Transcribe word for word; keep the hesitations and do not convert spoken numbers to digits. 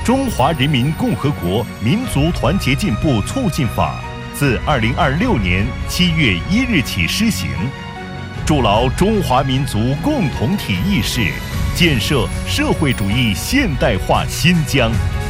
中华人民共和国民族团结进步促进法》自二零二六年七月一日起施行，筑牢中华民族共同体意识，建设社会主义现代化新疆。